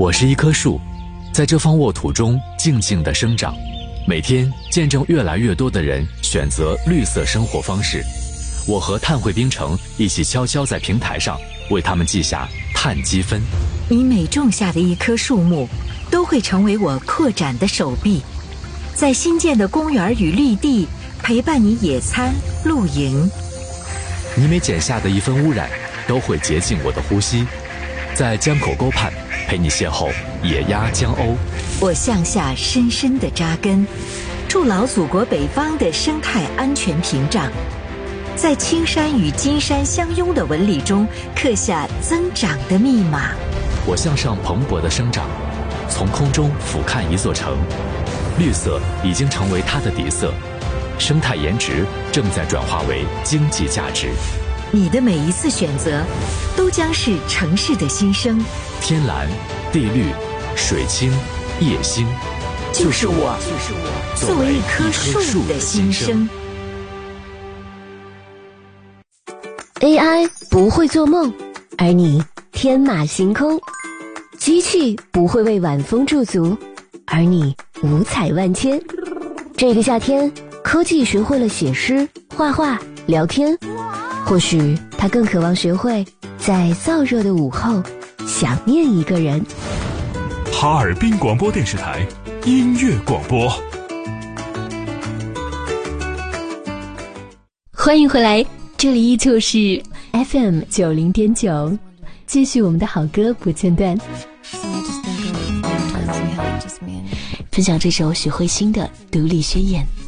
我是一棵树，在这方沃土中静静地生长，每天见证越来越多的人选择绿色生活方式。我和碳汇冰城一起悄悄在平台上为他们记下碳积分。 你每种下的一棵树木，都会成为我扩展的手臂，在新建的公园与绿地陪伴你野餐露营。 你每减下的一分污染，都会洁净我的呼吸，在江口沟畔陪你邂逅野鸭江鸥。 我向下深深地扎根，筑牢祖国北方的生态安全屏障，在青山与金山相拥的纹理中刻下增长的密码。 我向上蓬勃地生长，从空中俯瞰一座城，绿色已经成为它的底色，生态颜值正在转化为经济价值。 你的每一次选择，都将是城市的新生。 天蓝、地绿、水清、夜星， 就是我作为一棵树的心声。 AI 不会做梦，而你天马行空；机器不会为晚风驻足，而你五彩万千。这个夏天，科技学会了写诗、画画、聊天，或许它更渴望学会在燥热的午后想念一个人。 哈尔滨广播电视台音乐广播， 欢迎回来，这里依旧是 FM90.9，继续我们的好歌不间断。分享这首许慧欣的《独立宣言》。